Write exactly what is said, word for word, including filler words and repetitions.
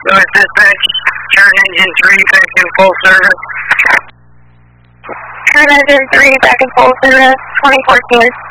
North Dispatch, turn engine three back in full service. Turn engine three back in full service, twenty fourteen.